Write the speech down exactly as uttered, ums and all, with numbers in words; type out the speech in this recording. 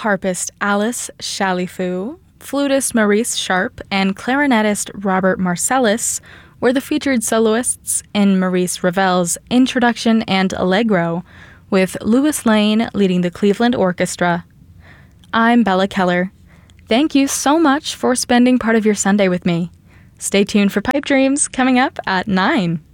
harpist Alice Chalifou, flutist Maurice Sharp, and clarinetist Robert Marcellus were the featured soloists in Maurice Ravel's Introduction and Allegro, with Louis Lane leading the Cleveland Orchestra. I'm Bella Keller. Thank you so much for spending part of your Sunday with me. Stay tuned for Pipe Dreams coming up at nine.